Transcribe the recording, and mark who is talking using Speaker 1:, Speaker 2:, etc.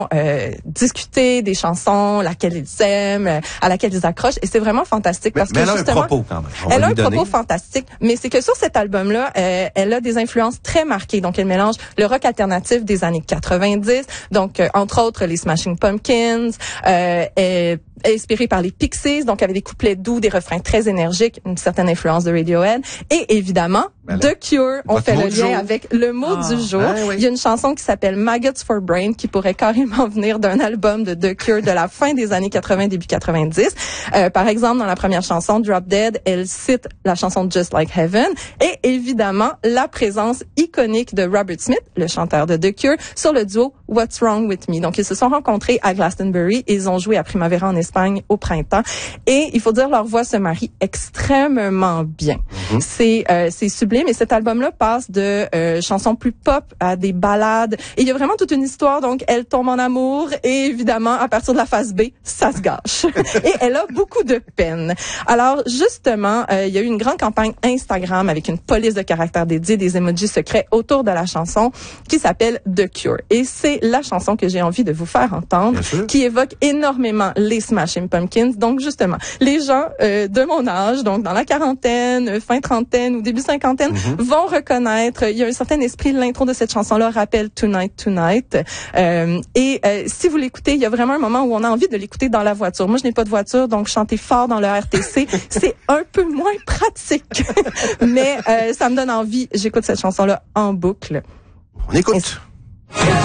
Speaker 1: discuter des chansons, laquelle ils aiment, à laquelle ils accrochent, et c'est vraiment fantastique parce que
Speaker 2: elle a
Speaker 1: justement,
Speaker 2: un propos quand même.
Speaker 1: Elle a un propos fantastique, mais c'est que sur cet album-là, elle a des influences très marquées. Donc, elle mélange le rock alternatif des années 90, donc entre autres les Smashing Pumpkins, est inspirée par les Pixies, donc avec des couplets doux, des refrains très énergiques, une certaine influence de Radiohead, et évidemment The Cure. On fait le lien avec le mot du jour. Oui. Il y a une chanson qui s'appelle Maggots for Brain qui pourrait carrément venir d'un album de The Cure de la fin des années 80, début 90. Par exemple, dans la première chanson, Drop Dead, elle cite la chanson Just Like Heaven et évidemment la présence iconique de Robert Smith, le chanteur de The Cure, sur le duo What's Wrong With Me. Donc, ils se sont rencontrés à Glastonbury et ils ont joué à Primavera en Espagne au printemps. Et il faut dire, leur voix se marie extrêmement bien. C'est sublime. Et cet album-là passe de chansons plus pop à des ballades. Et il y a vraiment toute une histoire. Donc, elle tombe en amour et évidemment, à partir de la phase B, ça se gâche. Et elle a beaucoup de peine. Alors, justement, il y a eu une grande campagne Instagram avec une police de caractère dédiée, des emojis secrets autour de la chanson qui s'appelle The Cure. Et c'est la chanson que j'ai envie de vous faire entendre, qui évoque énormément les Smashing Pumpkins. Donc, justement, les gens de mon âge, donc dans la quarantaine, fin trentaine ou début cinquantaine, vont reconnaître. Il y a un certain esprit. L'intro de cette chanson-là rappelle Tonight, Tonight. Si vous l'écoutez, il y a vraiment un moment où on a envie de l'écouter dans la voiture. Moi, je n'ai pas de voiture, donc chanter fort dans le RTC, c'est un peu moins pratique. Mais ça me donne envie. J'écoute cette chanson-là en boucle.
Speaker 2: On écoute.